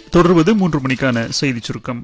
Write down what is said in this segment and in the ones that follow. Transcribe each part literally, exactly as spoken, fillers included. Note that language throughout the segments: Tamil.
தொடர்வது மூன்று மணிக்கான செய்தி சுருக்கம்.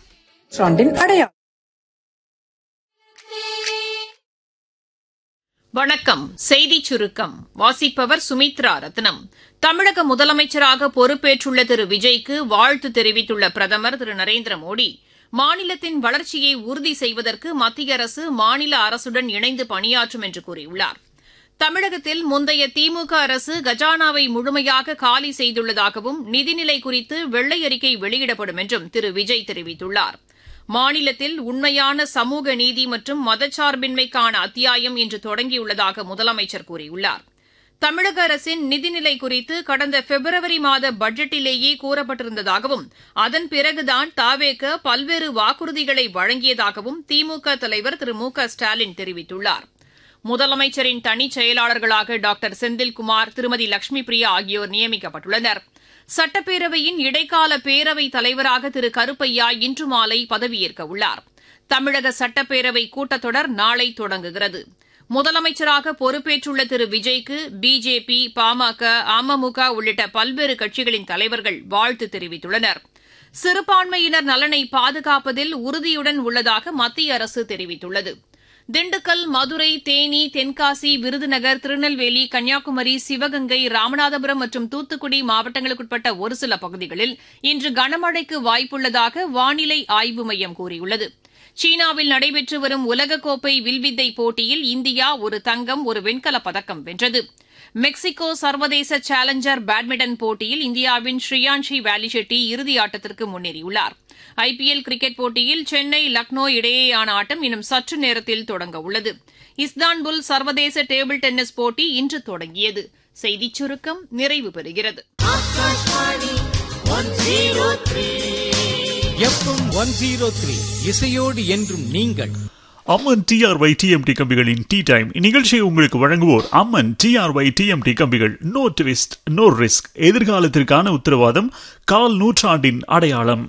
வணக்கம். செய்தி சுருக்கம் வாசிப்பவர் சுமித்ரா ரத்னம். தமிழக முதலமைச்சராக பொறுப்பேற்றுள்ள திரு விஜய்க்கு வாழ்த்து தெரிவித்துள்ள பிரதமர் திரு நரேந்திர மோடி, மாநிலத்தின் வளர்ச்சியை உறுதி செய்வதற்கு மத்திய அரசு மாநில அரசுடன் இணைந்து பணியாற்றும் என்று கூறியுள்ளார். தமிழகத்தில் முந்தைய திமுக அரசு கஜானாவை முழுமையாக காலி செய்துள்ளதாகவும் நிதிநிலை குறித்து வெள்ளை அறிக்கை வெளியிடப்படும் என்றும் திரு விஜய் தெரிவித்துள்ளார். மாநிலத்தில் உண்மையான சமூக நீதி மற்றும் மதச்சார்பின்மைக்கான அத்தியாயம் இன்று தொடங்கியுள்ளதாக முதலமைச்சர் கூறியுள்ளார். தமிழக அரசின் நிதிநிலை குறித்து கடந்த பிப்ரவரி மாத பட்ஜெட்டிலேயே கூறப்பட்டிருந்ததாகவும் அதன் பிறகுதான் தாவேக பல்வேறு வாக்குறுதிகளை வழங்கியதாகவும் திமுக தலைவர் திரு மு க ஸ்டாலின் தெரிவித்துள்ளார். முதலமைச்சரின் தனிச் செயலாளர்களாக டாக்டர் செந்தில்குமார், திருமதி லட்சுமி பிரியா ஆகியோர் நியமிக்கப்பட்டுள்ளனர். சட்டப்பேரவையின் இடைக்கால பேரவைத் தலைவராக திரு கருப்பையா இன்று மாலை பதவியேற்க உள்ளார். தமிழக சட்டப்பேரவை கூட்டத்தொடர் நாளை தொடங்குகிறது. முதலமைச்சராக பொறுப்பேற்றுள்ள திரு விஜய்க்கு பிஜேபி, பாமக, அமமுக உள்ளிட்ட பல்வேறு கட்சிகளின் தலைவர்கள் வாழ்த்து தெரிவித்துள்ளனர். சிறுபான்மையினர் நலனை பாதுகாப்பதில் உறுதியுடன் உள்ளதாக மத்திய அரசு தெரிவித்துள்ளது. திண்டுக்கல், மதுரை, தேனி, தென்காசி, விருதுநகர், திருநெல்வேலி, கன்னியாகுமரி, சிவகங்கை, ராமநாதபுரம் மற்றும் தூத்துக்குடி மாவட்டங்களுக்குட்பட்ட ஒரு சில பகுதிகளில் இன்று கனமழைக்கு வாய்ப்புள்ளதாக வானிலை ஆய்வு மையம் கூறியுள்ளது. சீனாவில் நடைபெற்று வரும் உலகக்கோப்பை வில்வித்தை போட்டியில் இந்தியா ஒரு தங்கம், ஒரு வெண்கலப் பதக்கம் வென்றது. மெக்சிகோ சர்வதேச சேலஞ்சர் பேட்மிண்டன் போட்டியில் இந்தியாவின் ஸ்ரீயான்ஷி வேலிஷெட்டி இறுதியாட்டத்திற்கு முன்னேறியுள்ளார். ஐ பி எல் கிரிக்கெட் போட்டியில் சென்னை, லக்னோ இடையேயான ஆட்டம் இன்னும் சற்று நேரத்தில் தொடங்க உள்ளது. இஸ்தான்புல் சர்வதேச டேபிள் டென்னிஸ் போட்டி இன்று தொடங்கியது. செய்திச் சுருக்கம் நிறைவு பெறுகிறது. இசையோடு என்றும் நீங்கள். அம்மன் D R Y D M D கம்பிகளின் டீ டைம் இந்நிகழ்ச்சியை உங்களுக்கு வழங்குவோர் அம்மன் D R Y D M D கம்பிகள். நோ ட்விஸ்ட், நோ ரிஸ்க், எதிர்காலத்திற்கான உத்தரவாதம், கால் நூற்றாண்டின் அடையாளம்.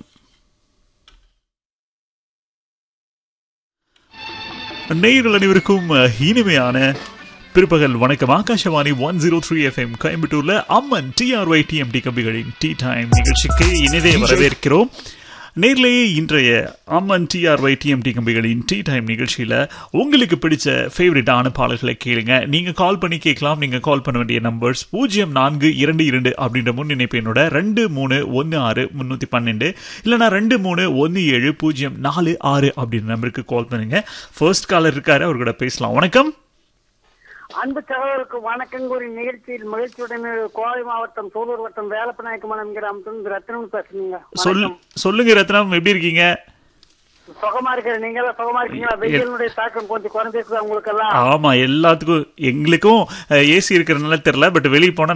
நேயர்கள் அனைவருக்கும் இனிமையான பிற்பகல் வணக்கம். Akashvani one zero three F M கோயம்புத்தூர்ல அம்மன் D R Y D M D கம்பிகளின் டீ டைம் நிகழ்ச்சிக்கு இனிதே வரவேற்கிறோம். நேர்லேயே இன்றைய அம்மன் D R Y D M D கம்பிகளின் டீ டைம் நிகழ்ச்சியில் உங்களுக்கு பிடிச்ச ஃபேவரட்டான பாடல்களை கேளுங்க. நீங்கள் கால் பண்ணி கேட்கலாம். நீங்கள் கால் பண்ண வேண்டிய நம்பர்ஸ் பூஜ்ஜியம் நான்கு இரண்டு இரண்டு அப்படின்ற முன் இணைப்பு என்னோட ரெண்டு மூணு ஒன்று ஆறு முந்நூற்றி பன்னெண்டு இல்லைனா ரெண்டு மூணு ஒன்று ஏழு பூஜ்ஜியம் நாலு ஆறு அப்படின்ற நம்பருக்கு கால் பண்ணுங்க. ஃபர்ஸ்ட் காலர் இருக்காரு, அவர் கூட பேசலாம். வணக்கம். அன்பு சகோதரருக்கு வணக்கம் கூறி நிகழ்ச்சியில் மகிழ்ச்சியுடன் கோவை மாவட்டம் சூலூர் வட்டம் வேலப்பநாயக்கமலம் கிராமத்திலிருந்து ரத்னம் பேசுறீங்க. சொல்லுங்க ரத்னம், எப்படி இருக்கீங்க? சுகமா இருக்கிற நீங்க எல்லாம் சுகமா இருக்கீங்களா? வெயிலுடைய தாக்கம் கொஞ்சம் குறைஞ்சிருக்குதா உங்களுக்கு எல்லாம்? ஆமா, எல்லாத்துக்கும். எங்களுக்கும் ஏசி இருக்கிறதுனால தெரியல, பட் வெளியே போனா